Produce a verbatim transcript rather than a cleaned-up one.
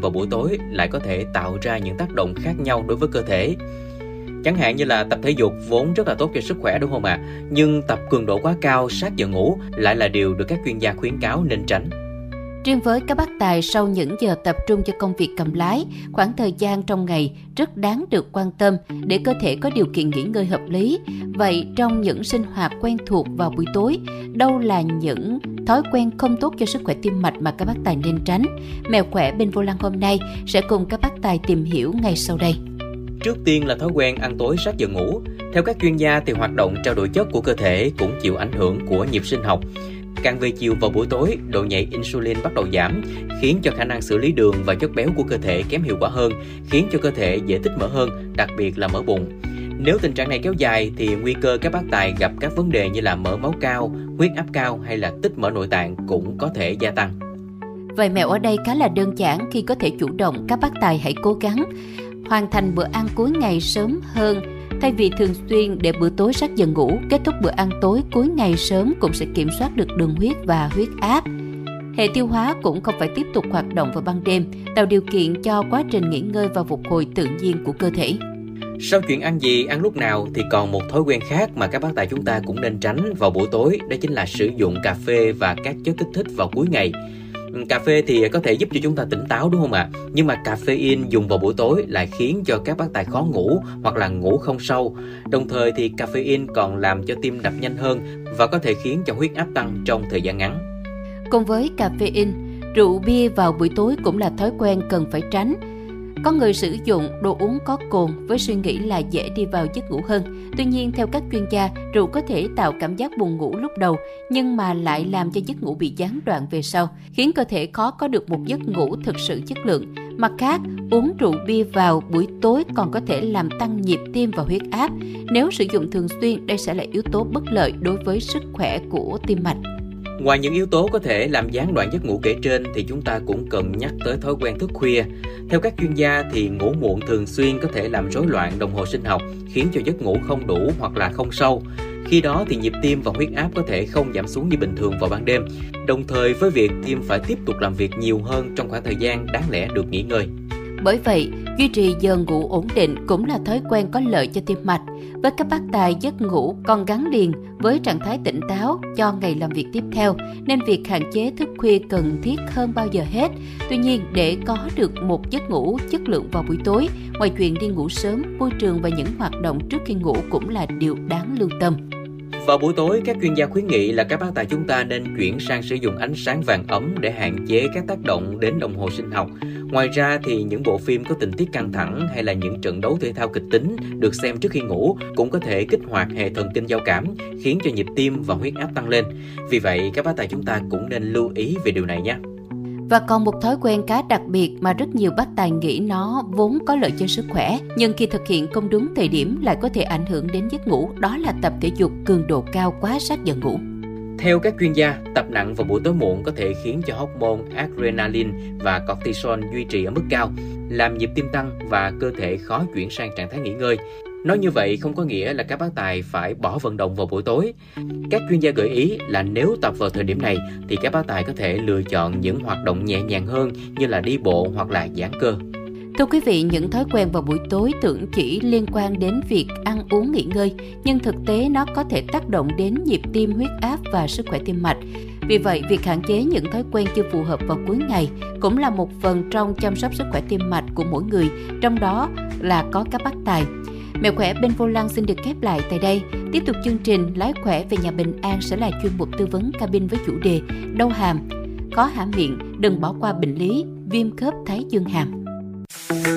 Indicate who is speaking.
Speaker 1: vào buổi tối lại có thể tạo ra những tác động khác nhau đối với cơ thể. Chẳng hạn như là tập thể dục vốn rất là tốt cho sức khỏe, đúng không ạ? À? Nhưng tập cường độ quá cao sát giờ ngủ lại là điều được các chuyên gia khuyến cáo nên tránh.
Speaker 2: Riêng với các bác tài sau những giờ tập trung cho công việc cầm lái, khoảng thời gian trong ngày rất đáng được quan tâm để cơ thể có điều kiện nghỉ ngơi hợp lý. Vậy trong những sinh hoạt quen thuộc vào buổi tối, đâu là những thói quen không tốt cho sức khỏe tim mạch mà các bác tài nên tránh? Mẹo khỏe bên vô lăng hôm nay sẽ cùng các bác tài tìm hiểu ngay sau đây.
Speaker 1: Trước tiên là thói quen ăn tối sát giờ ngủ. Theo các chuyên gia thì hoạt động trao đổi chất của cơ thể cũng chịu ảnh hưởng của nhịp sinh học. Càng về chiều vào buổi tối, độ nhạy insulin bắt đầu giảm, khiến cho khả năng xử lý đường và chất béo của cơ thể kém hiệu quả hơn, khiến cho cơ thể dễ tích mỡ hơn, đặc biệt là mỡ bụng. Nếu tình trạng này kéo dài thì nguy cơ các bác tài gặp các vấn đề như là mỡ máu cao, huyết áp cao hay là tích mỡ nội tạng cũng có thể gia tăng.
Speaker 2: Vậy mẹo ở đây khá là đơn giản, khi có thể chủ động, các bác tài hãy cố gắng hoàn thành bữa ăn cuối ngày sớm hơn. Thay vì thường xuyên để bữa tối sát giờ ngủ, kết thúc bữa ăn tối cuối ngày sớm cũng sẽ kiểm soát được đường huyết và huyết áp. Hệ tiêu hóa cũng không phải tiếp tục hoạt động vào ban đêm, tạo điều kiện cho quá trình nghỉ ngơi và phục hồi tự nhiên của cơ thể.
Speaker 1: Sau chuyện ăn gì, ăn lúc nào thì còn một thói quen khác mà các bác tài chúng ta cũng nên tránh vào buổi tối, đó chính là sử dụng cà phê và các chất kích thích vào cuối ngày. Cà phê thì có thể giúp cho chúng ta tỉnh táo, đúng không ạ? Nhưng mà caffeine dùng vào buổi tối lại khiến cho các bác tài khó ngủ hoặc là ngủ không sâu. Đồng thời thì caffeine còn làm cho tim đập nhanh hơn và có thể khiến cho huyết áp tăng trong thời gian ngắn.
Speaker 2: Cùng với caffeine, rượu bia vào buổi tối cũng là thói quen cần phải tránh. Có người sử dụng đồ uống có cồn với suy nghĩ là dễ đi vào giấc ngủ hơn. Tuy nhiên, theo các chuyên gia, rượu có thể tạo cảm giác buồn ngủ lúc đầu, nhưng mà lại làm cho giấc ngủ bị gián đoạn về sau, khiến cơ thể khó có được một giấc ngủ thực sự chất lượng. Mặt khác, uống rượu bia vào buổi tối còn có thể làm tăng nhịp tim và huyết áp. Nếu sử dụng thường xuyên, đây sẽ là yếu tố bất lợi đối với sức khỏe của tim mạch.
Speaker 1: Ngoài những yếu tố có thể làm gián đoạn giấc ngủ kể trên thì chúng ta cũng cần nhắc tới thói quen thức khuya. Theo các chuyên gia thì ngủ muộn thường xuyên có thể làm rối loạn đồng hồ sinh học, khiến cho giấc ngủ không đủ hoặc là không sâu. Khi đó thì nhịp tim và huyết áp có thể không giảm xuống như bình thường vào ban đêm, đồng thời với việc tim phải tiếp tục làm việc nhiều hơn trong khoảng thời gian đáng lẽ được nghỉ ngơi.
Speaker 2: Bởi vậy, duy trì giờ ngủ ổn định cũng là thói quen có lợi cho tim mạch. Với các bác tài, giấc ngủ còn gắn liền với trạng thái tỉnh táo cho ngày làm việc tiếp theo, nên việc hạn chế thức khuya cần thiết hơn bao giờ hết. Tuy nhiên, để có được một giấc ngủ chất lượng vào buổi tối, ngoài chuyện đi ngủ sớm, môi trường và những hoạt động trước khi ngủ cũng là điều đáng lưu tâm.
Speaker 1: Vào buổi tối, các chuyên gia khuyến nghị là các bác tài chúng ta nên chuyển sang sử dụng ánh sáng vàng ấm để hạn chế các tác động đến đồng hồ sinh học. Ngoài ra thì những bộ phim có tình tiết căng thẳng hay là những trận đấu thể thao kịch tính được xem trước khi ngủ cũng có thể kích hoạt hệ thần kinh giao cảm, khiến cho nhịp tim và huyết áp tăng lên. Vì vậy, các bác tài chúng ta cũng nên lưu ý về điều này nhé.
Speaker 2: Và còn một thói quen khá đặc biệt mà rất nhiều bác tài nghĩ nó vốn có lợi cho sức khỏe, nhưng khi thực hiện không đúng thời điểm lại có thể ảnh hưởng đến giấc ngủ, đó là tập thể dục cường độ cao quá sát giờ ngủ.
Speaker 1: Theo các chuyên gia, tập nặng vào buổi tối muộn có thể khiến cho hormone adrenaline và cortisol duy trì ở mức cao, làm nhịp tim tăng và cơ thể khó chuyển sang trạng thái nghỉ ngơi. Nói như vậy không có nghĩa là các bác tài phải bỏ vận động vào buổi tối. Các chuyên gia gợi ý là nếu tập vào thời điểm này thì các bác tài có thể lựa chọn những hoạt động nhẹ nhàng hơn như là đi bộ hoặc là giãn cơ.
Speaker 2: Thưa quý vị, những thói quen vào buổi tối tưởng chỉ liên quan đến việc ăn uống nghỉ ngơi, nhưng thực tế nó có thể tác động đến nhịp tim, huyết áp và sức khỏe tim mạch. Vì vậy, việc hạn chế những thói quen chưa phù hợp vào cuối ngày cũng là một phần trong chăm sóc sức khỏe tim mạch của mỗi người, trong đó là có các bác tài. Mẹo khỏe bên vô lăng xin được khép lại tại đây. Tiếp tục chương trình Lái khỏe về nhà bình an sẽ là chuyên mục tư vấn cabin với chủ đề đau hàm, khó hả miệng, đừng bỏ qua bệnh lý viêm khớp thái dương hàm.